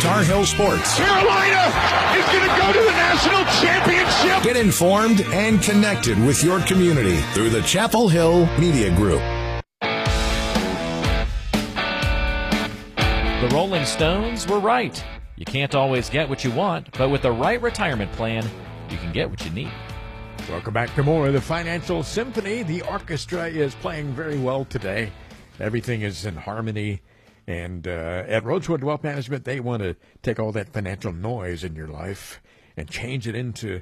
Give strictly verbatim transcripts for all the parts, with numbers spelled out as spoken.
Tar Heel Sports. Carolina is going to go to the national championship. Get informed and connected with your community through the Chapel Hill Media Group. The Rolling Stones were right. You can't always get what you want, but with the right retirement plan, you can get what you need. Welcome back to more of the Financial Symphony. The orchestra is playing very well today. Everything is in harmony. And uh, at Rosewood Wealth Management, they want to take all that financial noise in your life and change it into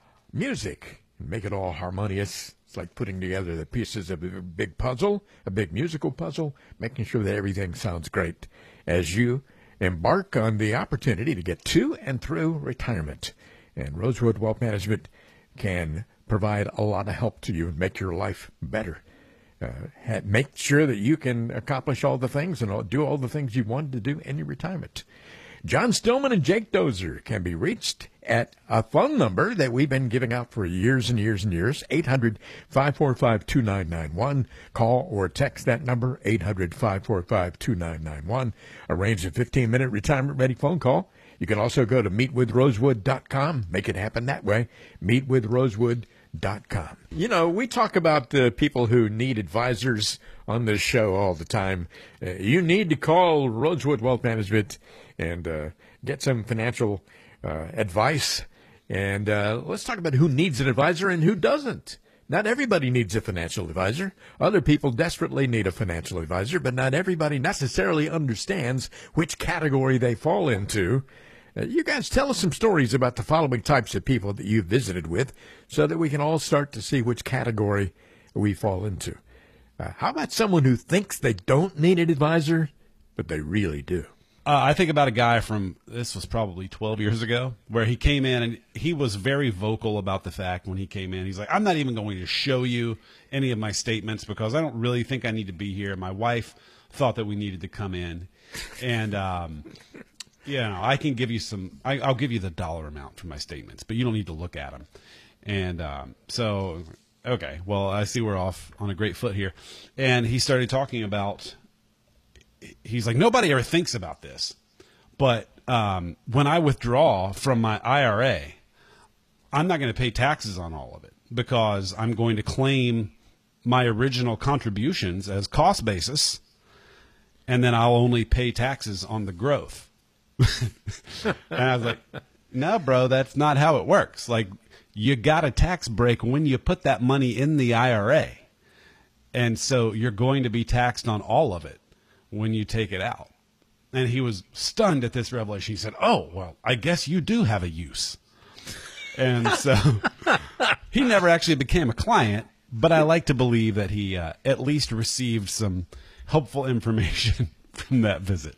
music and make it all harmonious. It's like putting together the pieces of a big puzzle, a big musical puzzle, making sure that everything sounds great as you embark on the opportunity to get to and through retirement. And Rosewood Wealth Management can provide a lot of help to you and make your life better. Uh, make sure that you can accomplish all the things and all, do all the things you wanted to do in your retirement. John Stillman and Jake Dozer can be reached at a phone number that we've been giving out for years and years and years, eight hundred, five four five, two nine nine one. Call or text that number, eight hundred, five four five, two nine nine one. Arrange a fifteen-minute retirement-ready phone call. You can also go to meet with rosewood dot com. Make it happen that way, meet with rosewood dot com. You know, we talk about the people who need advisors on this show all the time. Uh, you need to call Rosewood Wealth Management and uh, get some financial uh, advice. And uh, let's talk about who needs an advisor and who doesn't. Not everybody needs a financial advisor. Other people desperately need a financial advisor, but not everybody necessarily understands which category they fall into. Uh, you guys tell us some stories about the following types of people that you've visited with so that we can all start to see which category we fall into. Uh, how about someone who thinks they don't need an advisor, but they really do? Uh, I think about a guy from, this was probably twelve years ago, where he came in and he was very vocal about the fact when he came in. He's like, I'm not even going to show you any of my statements because I don't really think I need to be here. My wife thought that we needed to come in. And, um, you know, I can give you some, I, I'll give you the dollar amount for my statements, but you don't need to look at them. And um, so, okay, well, I see we're off on a great foot here. And he started talking about, he's like, nobody ever thinks about this, but um, when I withdraw from my I R A, I'm not going to pay taxes on all of it because I'm going to claim my original contributions as cost basis, and then I'll only pay taxes on the growth. And I was like, no, bro, that's not how it works. Like, you got a tax break when you put that money in the I R A. And so you're going to be taxed on all of it when you take it out. And he was stunned at this revelation. He said, oh, well, I guess you do have a use. And so he never actually became a client, but I like to believe that he uh, at least received some helpful information from that visit.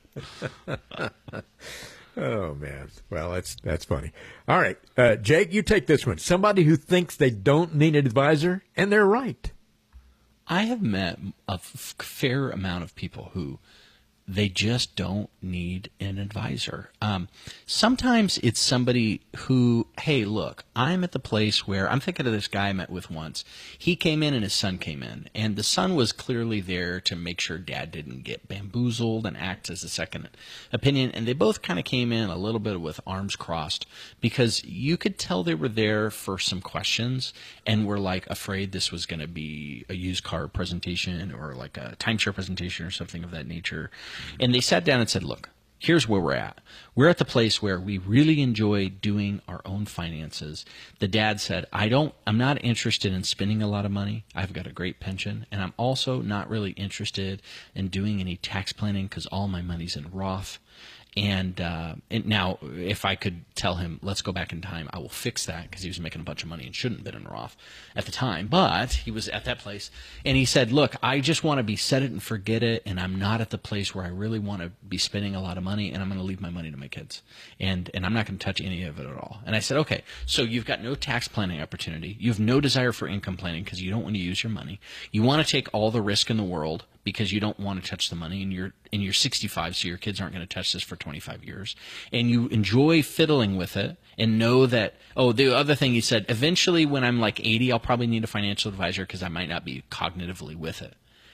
Oh, man. Well, that's that's funny. All right. Uh, Jake, you take this one. Somebody who thinks they don't need an advisor, and they're right. I have met a f- fair amount of people who they just don't need an advisor. Um, sometimes it's somebody who, hey, look, I'm at the place where I'm thinking of this guy I met with once. He came in and his son came in, and the son was clearly there to make sure dad didn't get bamboozled and act as a second opinion. And they both kind of came in a little bit with arms crossed because you could tell they were there for some questions and were like afraid this was going to be a used car presentation or like a timeshare presentation or something of that nature. And they sat down and said, look, here's where we're at. We're at the place where we really enjoy doing our own finances. The dad said, I don't, I'm not interested in spending a lot of money. I've got a great pension. And I'm also not really interested in doing any tax planning because all my money's in Roth. And, uh, and now, if I could tell him, let's go back in time, I will fix that because he was making a bunch of money and shouldn't have been in Roth at the time. But he was at that place. And he said, look, I just want to be set it and forget it. And I'm not at the place where I really want to be spending a lot of money. And I'm going to leave my money to my kids. And, and I'm not going to touch any of it at all. And I said, okay, so you've got no tax planning opportunity. You have no desire for income planning because you don't want to use your money. You want to take all the risk in the world because you don't want to touch the money, and you're and you're sixty-five, so your kids aren't going to touch this for twenty-five years. And you enjoy fiddling with it and know that, oh, the other thing he said, eventually when I'm like eighty, I'll probably need a financial advisor because I might not be cognitively with it.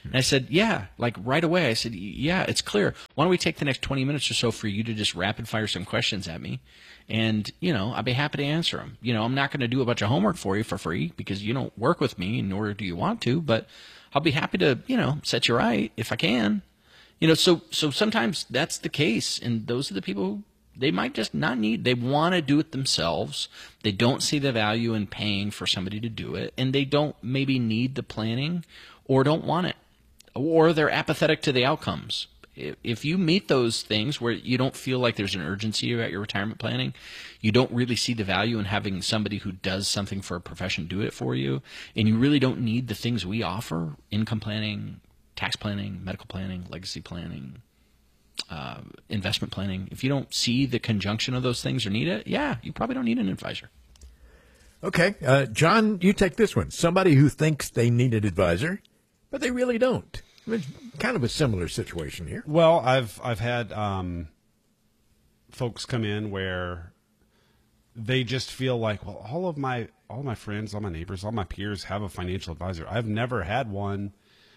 And I said, yeah, like right away. I said, yeah, it's clear. Why don't we take the next twenty minutes or so for you to just rapid fire some questions at me? And, you know, I'd be happy to answer them. You know, I'm not going to do a bunch of homework for you for free because you don't work with me, nor do you want to, but I'll be happy to, you know, set you right if I can. You know, so so sometimes that's the case, and those are the people who they might just not need. They want to do it themselves. They don't see the value in paying for somebody to do it, and they don't maybe need the planning or don't want it, or they're apathetic to the outcomes. If you meet those things where you don't feel like there's an urgency about your retirement planning, you don't really see the value in having somebody who does something for a profession do it for you, and you really don't need the things we offer, income planning, tax planning, medical planning, legacy planning, uh, investment planning. If you don't see the conjunction of those things or need it, yeah, you probably don't need an advisor. Okay. Uh, John, you take this one. Somebody who thinks they need an advisor, but they really don't. It's kind of a similar situation here. Well, I've I've had um, folks come in where they just feel like, well, all of my all of my friends, all my neighbors, all my peers have a financial advisor. I've never had one,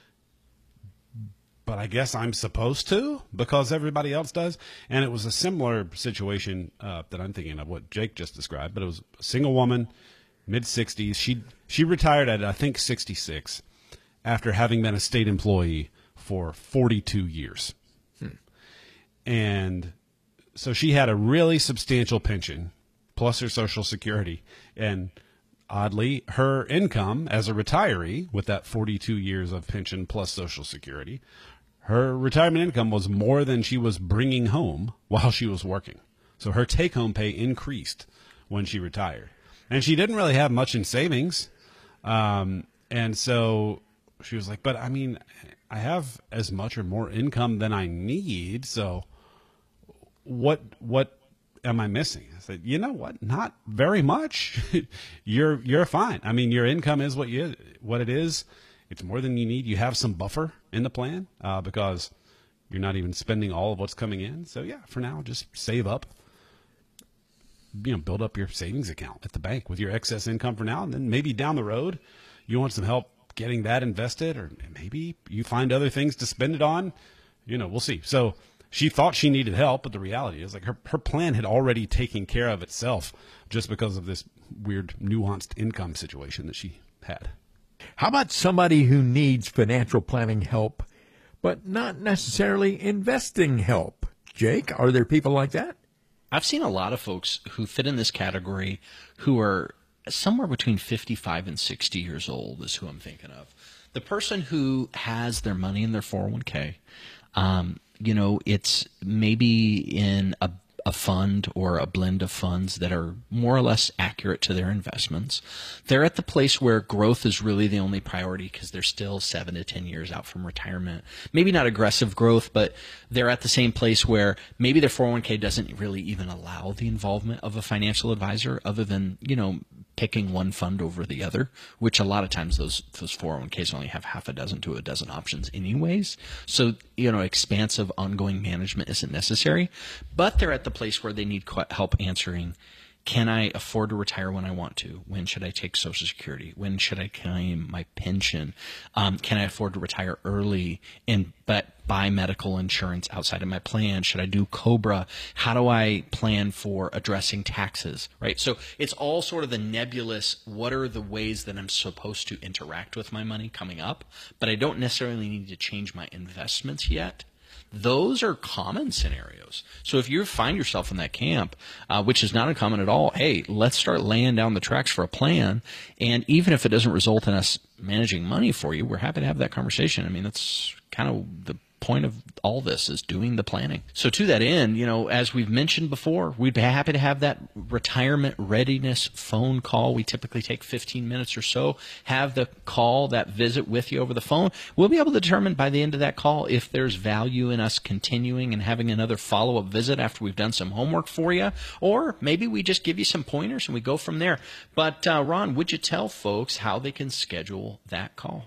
but I guess I'm supposed to because everybody else does. And it was a similar situation uh, that I'm thinking of what Jake just described. But it was a single woman, mid sixties. She she retired at I think sixty-six. After having been a state employee for forty-two years. Hmm. And so she had a really substantial pension plus her Social Security. And oddly, her income as a retiree with that forty-two years of pension plus Social Security, her retirement income was more than she was bringing home while she was working. So her take-home pay increased when she retired. And she didn't really have much in savings. Um, and so she was like, but I mean, I have as much or more income than I need. So what, what am I missing? I said, you know what? Not very much. you're, you're fine. I mean, your income is what you, what it is. It's more than you need. You have some buffer in the plan, uh, because you're not even spending all of what's coming in. So yeah, for now, just save up, you know, build up your savings account at the bank with your excess income for now. And then maybe down the road, you want some help getting that invested, or maybe you find other things to spend it on. You know, we'll see. So she thought she needed help, but the reality is like her, her plan had already taken care of itself just because of this weird nuanced income situation that she had. How about somebody who needs financial planning help, but not necessarily investing help? Jake, are there people like that? I've seen a lot of folks who fit in this category who are somewhere between fifty-five and sixty years old is who I'm thinking of. The person who has their money in their four oh one k, um, you know, it's maybe in a, a fund or a blend of funds that are more or less accurate to their investments. They're at the place where growth is really the only priority because they're still seven to ten years out from retirement. Maybe not aggressive growth, but they're at the same place where maybe their four oh one k doesn't really even allow the involvement of a financial advisor other than, you know, picking one fund over the other, which a lot of times those those four oh one k's only have half a dozen to a dozen options anyways. So, you know, expansive ongoing management isn't necessary, but they're at the place where they need help answering, can I afford to retire when I want to? When should I take Social Security? When should I claim my pension? Um, can I afford to retire early and but buy medical insurance outside of my plan? Should I do COBRA? How do I plan for addressing taxes? Right? So it's all sort of the nebulous, what are the ways that I'm supposed to interact with my money coming up? But I don't necessarily need to change my investments yet. Those are common scenarios. So if you find yourself in that camp, uh, which is not uncommon at all, hey, let's start laying down the tracks for a plan. And even if it doesn't result in us managing money for you, we're happy to have that conversation. I mean, that's kind of the point of all this is doing the planning. So to that end, you know, as we've mentioned before, we'd be happy to have that retirement readiness phone call. We typically take fifteen minutes or so, have the call, that visit with you over the phone. We'll be able to determine by the end of that call if there's value in us continuing and having another follow-up visit after we've done some homework for you, or maybe we just give you some pointers and we go from there. But uh, Ron, would you tell folks how they can schedule that call?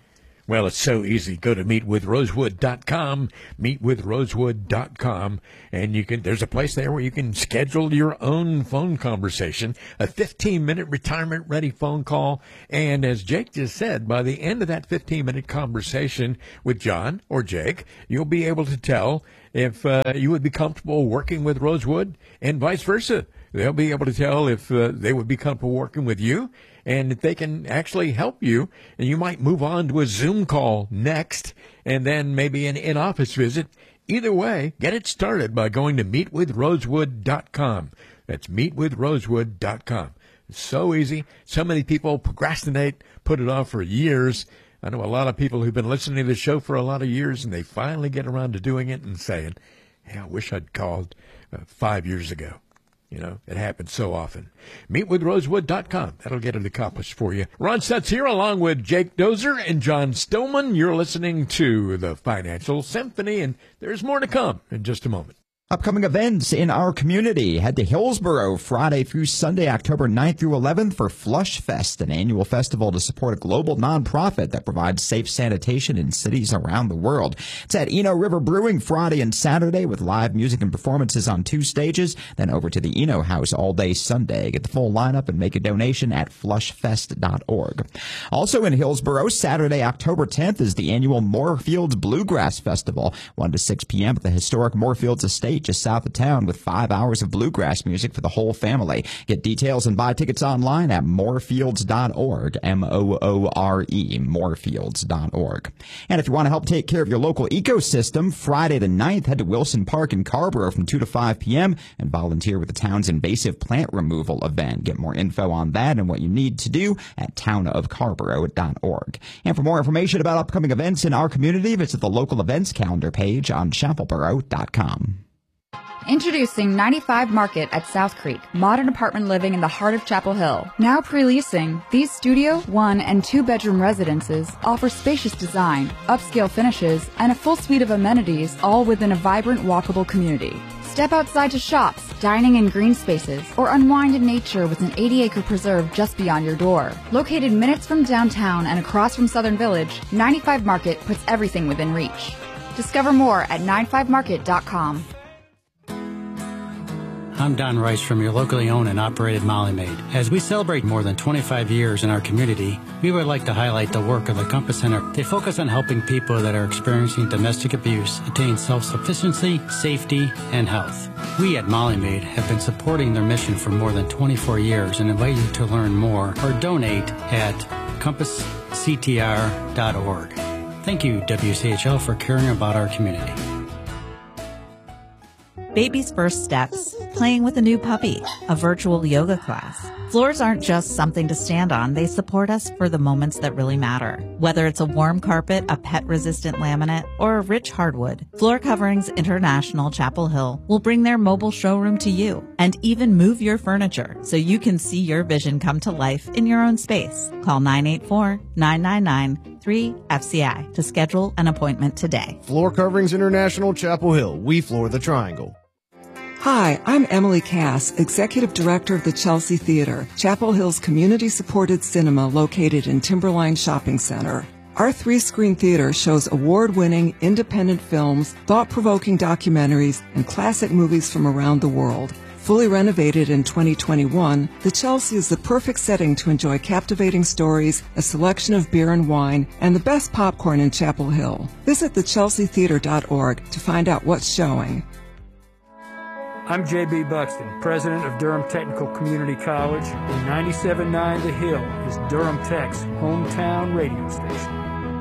Well, it's so easy. Go to meet with rosewood dot com, meet with rosewood dot com, and you can, there's a place there where you can schedule your own phone conversation, a fifteen minute retirement ready phone call. And as Jake just said, by the end of that fifteen minute conversation with John or Jake, you'll be able to tell if uh, you would be comfortable working with Rosewood and vice versa. They'll be able to tell if uh, they would be comfortable working with you and if they can actually help you. And you might move on to a Zoom call next and then maybe an in-office visit. Either way, get it started by going to meet with rosewood dot com. That's meet with rosewood dot com. It's so easy. So many people procrastinate, put it off for years. I know a lot of people who've been listening to the show for a lot of years, and they finally get around to doing it and saying, hey, I wish I'd called uh, five years ago. You know, it happens so often. meet with rosewood dot com. That'll get it accomplished for you. Ron Stutz here along with Jake Dozer and John Stillman. You're listening to the Financial Symphony, and there's more to come in just a moment. Upcoming events in our community. Head to Hillsborough Friday through Sunday, October ninth through eleventh for Flush Fest, an annual festival to support a global nonprofit that provides safe sanitation in cities around the world. It's at Eno River Brewing Friday and Saturday with live music and performances on two stages, then over to the Eno House all day Sunday. Get the full lineup and make a donation at flush fest dot org. Also in Hillsborough, Saturday, October tenth is the annual Moorfields Bluegrass Festival, one to six p.m. at the historic Moorfields Estate just south of town with five hours of bluegrass music for the whole family. Get details and buy tickets online at moorfields dot org, M O O R E, moorfields dot org. And if you want to help take care of your local ecosystem, Friday the ninth, head to Wilson Park in Carrboro from two to five p.m. and volunteer with the town's invasive plant removal event. Get more info on that and what you need to do at town of carrboro dot org. And for more information about upcoming events in our community, visit the local events calendar page on chapelboro dot com. Introducing ninety-five Market at South Creek, modern apartment living in the heart of Chapel Hill. Now pre-leasing, these studio, one, and two-bedroom residences offer spacious design, upscale finishes, and a full suite of amenities, all within a vibrant, walkable community. Step outside to shops, dining in green spaces, or unwind in nature with an eighty acre preserve just beyond your door. Located minutes from downtown and across from Southern Village, ninety-five Market puts everything within reach. Discover more at ninety-five market dot com. I'm Don Rice from your locally owned and operated Molly Maid. As we celebrate more than twenty-five years in our community, we would like to highlight the work of the Compass Center. They focus on helping people that are experiencing domestic abuse attain self-sufficiency, safety, and health. We at Molly Maid have been supporting their mission for more than twenty-four years and invite you to learn more or donate at compass c t r dot org. Thank you, W C H L, for caring about our community. Baby's first steps, playing with a new puppy, a virtual yoga class. Floors aren't just something to stand on. They support us for the moments that really matter. Whether it's a warm carpet, a pet-resistant laminate, or a rich hardwood, Floor Coverings International Chapel Hill will bring their mobile showroom to you and even move your furniture so you can see your vision come to life in your own space. Call nine eight four, nine nine nine, three F C I to schedule an appointment today. Floor Coverings International Chapel Hill. We floor the triangle. Hi, I'm Emily Cass, Executive Director of the Chelsea Theater, Chapel Hill's community-supported cinema located in Timberline Shopping Center. Our three-screen theater shows award-winning independent films, thought-provoking documentaries, and classic movies from around the world. Fully renovated in twenty twenty-one, the Chelsea is the perfect setting to enjoy captivating stories, a selection of beer and wine, and the best popcorn in Chapel Hill. Visit the chelsea theater dot org to find out what's showing. I'm J B Buxton, president of Durham Technical Community College, and ninety-seven point nine The Hill is Durham Tech's hometown radio station.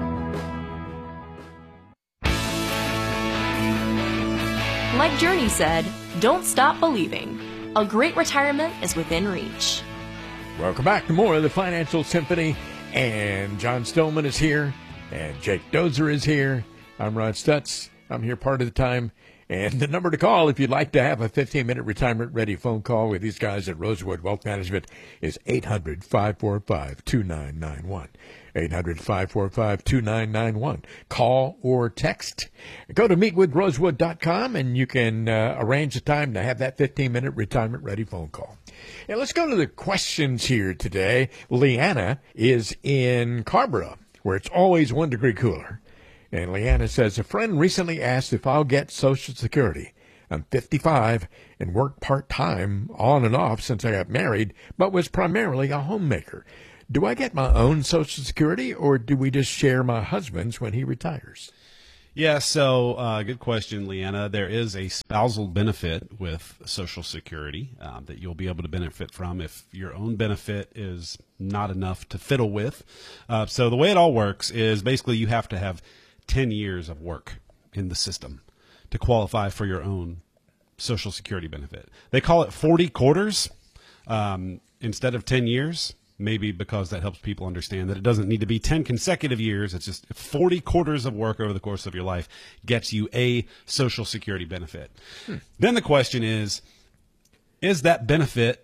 Like Journey said, don't stop believing. A great retirement is within reach. Welcome back to more of the Financial Symphony, and John Stillman is here, and Jake Dozer is here. I'm Ron Stutz. I'm here part of the time. And the number to call if you'd like to have a fifteen minute retirement-ready phone call with these guys at Rosewood Wealth Management is eight hundred, five four five, two nine nine one. eight hundred, five four five, two nine nine one. Call or text. Go to meet with rosewood dot com, and you can uh, arrange a time to have that fifteen minute retirement-ready phone call. And let's go to the questions here today. Leanna is in Carrboro. where it's always one degree cooler. And Leanna says, a friend recently asked if I'll get Social Security. I'm fifty-five and work part-time on and off since I got married, but was primarily a homemaker. Do I get my own Social Security, or do we just share my husband's when he retires? Yeah, so uh, good question, Leanna. There is a spousal benefit with Social Security um, that you'll be able to benefit from if your own benefit is not enough to fiddle with. Uh, so the way it all works is basically you have to have ten years of work in the system to qualify for your own Social Security benefit. They call it forty quarters um, instead of ten years. Maybe because that helps people understand that it doesn't need to be ten consecutive years. It's just forty quarters of work over the course of your life gets you a Social Security benefit. Hmm. Then the question is, is that benefit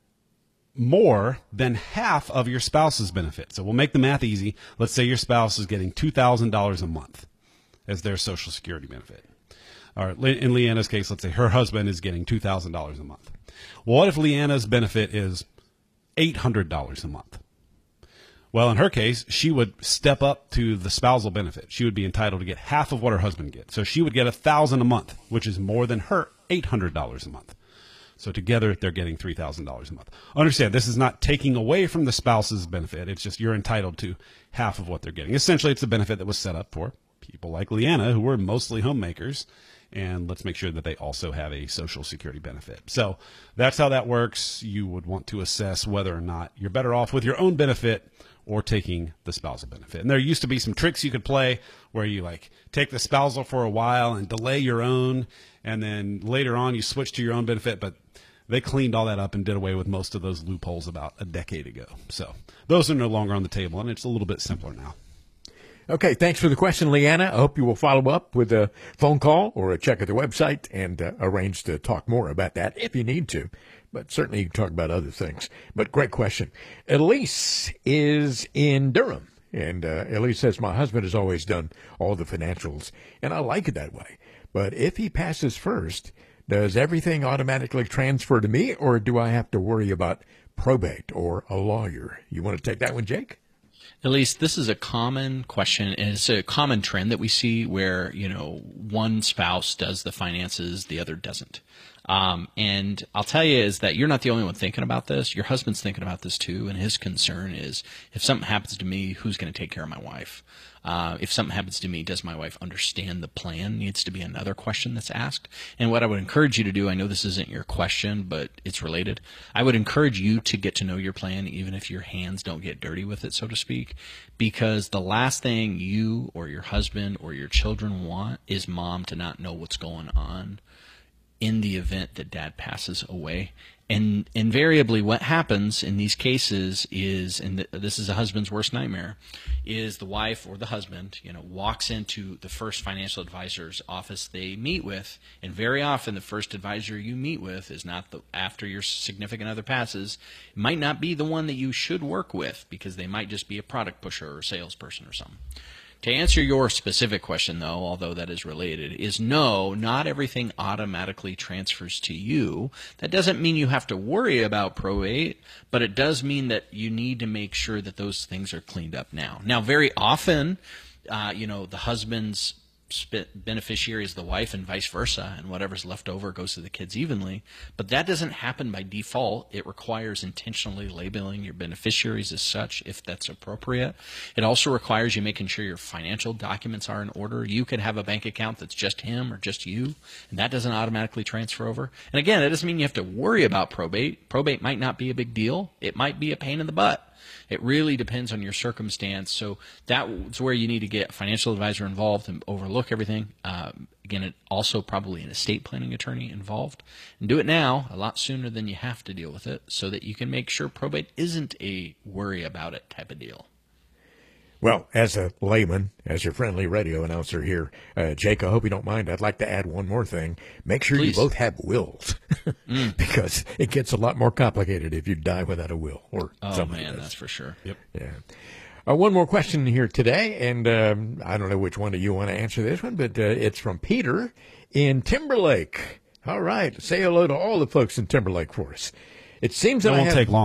more than half of your spouse's benefit? So we'll make the math easy. Let's say your spouse is getting two thousand dollars a month as their Social Security benefit. Or in Leanna's case, let's say her husband is getting two thousand dollars a month. Well, what if Leanna's benefit is eight hundred dollars a month? Well, in her case, she would step up to the spousal benefit. She would be entitled to get half of what her husband gets. So she would get one thousand dollars a month, which is more than her eight hundred dollars a month. So together, they're getting three thousand dollars a month. Understand, this is not taking away from the spouse's benefit. It's just you're entitled to half of what they're getting. Essentially, it's a benefit that was set up for people like Leanna, who were mostly homemakers. And let's make sure that they also have a Social Security benefit. So that's how that works. You would want to assess whether or not you're better off with your own benefit or taking the spousal benefit. And there used to be some tricks you could play where you like take the spousal for a while and delay your own, and then later on you switch to your own benefit. But they cleaned all that up and did away with most of those loopholes about a decade ago. So those are no longer on the table, and it's a little bit simpler now. Okay, thanks for the question, Leanna. I hope you will follow up with a phone call or a check at the website and uh, arrange to talk more about that if you need to. But certainly you can talk about other things. But great question. Elise is in Durham. And uh, Elise says, my husband has always done all the financials, and I like it that way. But if he passes first, does everything automatically transfer to me, or do I have to worry about probate or a lawyer? You want to take that one, Jake? At least this is a common question, and it's a common trend that we see where, you know, one spouse does the finances, the other doesn't. Um, and I'll tell you is that you're not the only one thinking about this. Your husband's thinking about this too, and his concern is if something happens to me, who's going to take care of my wife? Uh, if something happens to me, does my wife understand the plan? Needs to be another question that's asked. And what I would encourage you to do, I know this isn't your question, but it's related. I would encourage you to get to know your plan, even if your hands don't get dirty with it, so to speak, because the last thing you or your husband or your children want is mom to not know what's going on in the event that dad passes away. And invariably what happens in these cases is, and this is a husband's worst nightmare, is the wife or the husband, you know, walks into the first financial advisor's office they meet with, and very often the first advisor you meet with is not the, after your significant other passes, it might not be the one that you should work with because they might just be a product pusher or salesperson or something. To answer your specific question, though, although that is related, is no, not everything automatically transfers to you. That doesn't mean you have to worry about probate, but it does mean that you need to make sure that those things are cleaned up now. Now, very often, uh, you know, the husband's beneficiary is the wife and vice versa, and whatever's left over goes to the kids evenly. But that doesn't happen by default. It requires intentionally labeling your beneficiaries as such if that's appropriate. It also requires you making sure your financial documents are in order. You could have a bank account that's just him or just you, and that doesn't automatically transfer over. And again, that doesn't mean you have to worry about probate. Probate might not be a big deal. It might be a pain in the butt. It really depends on your circumstance. So that's where you need to get a financial advisor involved and overlook everything. Uh, again, it also probably an estate planning attorney involved. And do it now, a lot sooner than you have to deal with it, so that you can make sure probate isn't a worry about it type of deal. Well, as a layman, as your friendly radio announcer here, uh, Jake, I hope you don't mind. I'd like to add one more thing. Make sure Please. you both have wills mm. because it gets a lot more complicated if you die without a will. Or oh, somebody man, does. that's for sure. Yep. Yeah. Uh, one more question here today, and um, I don't know which one of you want to answer this one, but uh, it's from Peter in Timberlake. All right. Say hello to all the folks in Timberlake for us. It seems It that I won't have, take long.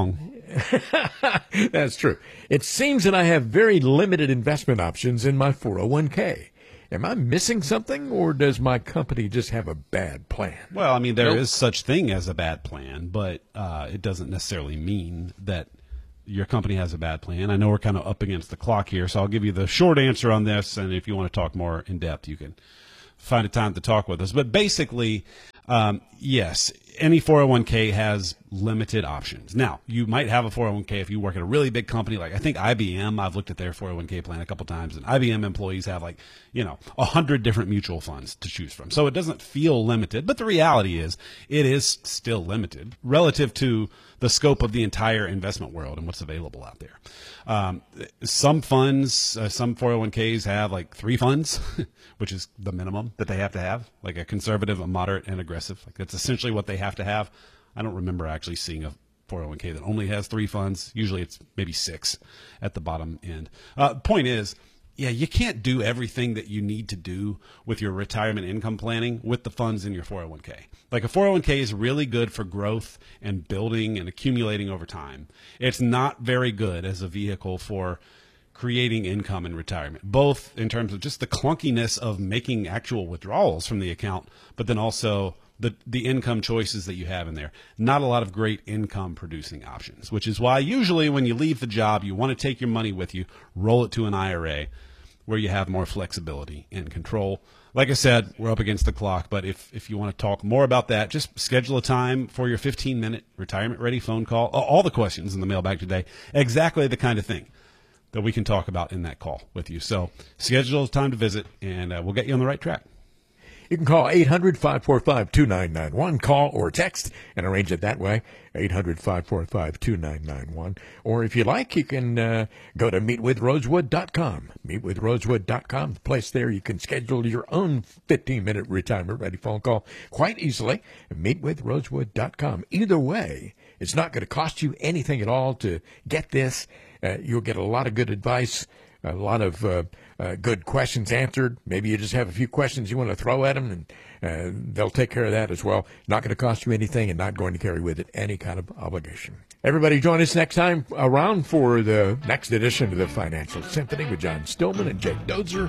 That's true. It seems that I have very limited investment options in my four oh one k. Am I missing something, or does my company just have a bad plan? Well, I mean, there Nope. is such thing as a bad plan, but uh, it doesn't necessarily mean that your company has a bad plan. I know we're kind of up against the clock here, so I'll give you the short answer on this, and if you want to talk more in depth, you can find a time to talk with us. But basically, um, yes, any four oh one k has limited options. Now, you might have a four oh one k if you work at a really big company. Like I think I B M, I've looked at their four oh one k plan a couple times, and I B M employees have like, you know, a hundred different mutual funds to choose from. So it doesn't feel limited, but the reality is it is still limited relative to the scope of the entire investment world and what's available out there. Um, some funds, uh, some four oh one k's have like three funds, which is the minimum that they have to have, like a conservative, a moderate, and aggressive. Like that's essentially what they have to have. I don't remember actually seeing a four oh one k that only has three funds. Usually it's maybe six at the bottom end. Uh, point is, yeah, you can't do everything that you need to do with your retirement income planning with the funds in your four oh one k. Like a four oh one k is really good for growth and building and accumulating over time. It's not very good as a vehicle for creating income in retirement, both in terms of just the clunkiness of making actual withdrawals from the account, but then also the the income choices that you have in there. Not a lot of great income producing options, which is why usually when you leave the job, you want to take your money with you, roll it to an I R A where you have more flexibility and control. Like I said, we're up against the clock, but if, if you want to talk more about that, just schedule a time for your fifteen minute retirement ready phone call. All the questions in the mailbag today, exactly the kind of thing that we can talk about in that call with you. So schedule a time to visit, and uh, we'll get you on the right track. You can call eight hundred, five four five, two nine nine one. Call or text and arrange it that way, eight hundred, five four five, two nine nine one. Or if you like, you can uh, go to meet with rosewood dot com. meet with rosewood dot com, the place there you can schedule your own fifteen minute retirement-ready phone call quite easily. meet with rosewood dot com. Either way, it's not going to cost you anything at all to get this. Uh, you'll get a lot of good advice, a lot of uh, uh, good questions answered. Maybe you just have a few questions you want to throw at them, and uh, they'll take care of that as well. Not going to cost you anything and not going to carry with it any kind of obligation. Everybody join us next time around for the next edition of the Financial Symphony with John Stillman and Jake Dozer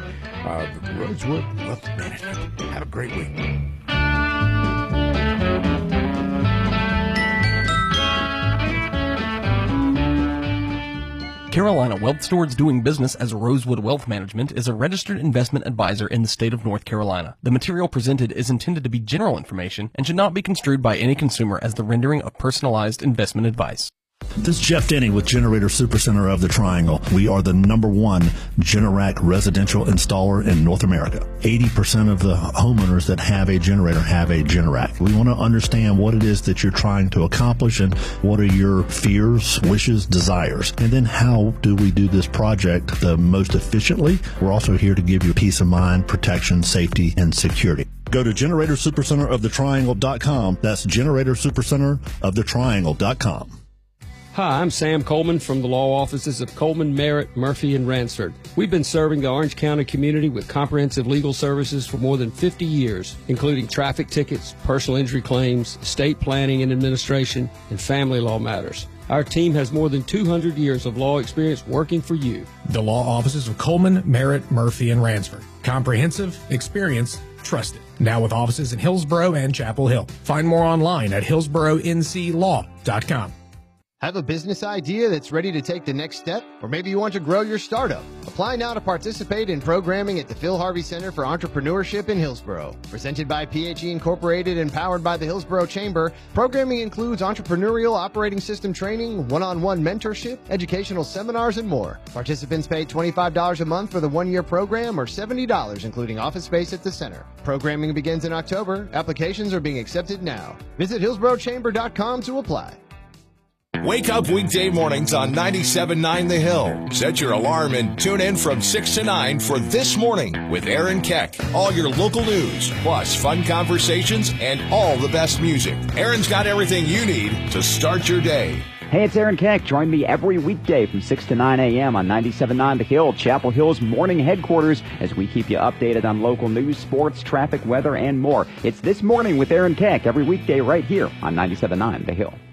of Rosewood Wealth Management. Have a great week. Carolina Wealth Stewards doing business as Rosewood Wealth Management is a registered investment advisor in the state of North Carolina. The material presented is intended to be general information and should not be construed by any consumer as the rendering of personalized investment advice. This is Jeff Denny with Generator Supercenter of the Triangle. We are the number one Generac residential installer in North America. eighty percent of the homeowners that have a generator have a Generac. We want to understand what it is that you're trying to accomplish and what are your fears, wishes, desires. And then how do we do this project the most efficiently? We're also here to give you peace of mind, protection, safety, and security. Go to generator supercenter of the triangle dot com. That's generator supercenter of the triangle dot com. Hi, I'm Sam Coleman from the law offices of Coleman, Merritt, Murphy, and Ransford. We've been serving the Orange County community with comprehensive legal services for more than fifty years, including traffic tickets, personal injury claims, estate planning and administration, and family law matters. Our team has more than two hundred years of law experience working for you. The law offices of Coleman, Merritt, Murphy, and Ransford. Comprehensive, experience, trusted. Now with offices in Hillsborough and Chapel Hill. Find more online at hillsborough n c law dot com. Have a business idea that's ready to take the next step? Or maybe you want to grow your startup? Apply now to participate in programming at the Phil Harvey Center for Entrepreneurship in Hillsborough. Presented by P H E Incorporated and powered by the Hillsborough Chamber, programming includes entrepreneurial operating system training, one-on-one mentorship, educational seminars, and more. Participants pay twenty-five dollars a month for the one-year program or seventy dollars including office space at the center. Programming begins in October. Applications are being accepted now. Visit hillsborough chamber dot com to apply. Wake up weekday mornings on ninety-seven point nine The Hill. Set your alarm and tune in from six to nine for This Morning with Aaron Keck. All your local news, plus fun conversations and all the best music. Aaron's got everything you need to start your day. Hey, it's Aaron Keck. Join me every weekday from six to nine a.m. on ninety-seven point nine The Hill, Chapel Hill's morning headquarters, as we keep you updated on local news, sports, traffic, weather, and more. It's This Morning with Aaron Keck every weekday right here on ninety-seven point nine The Hill.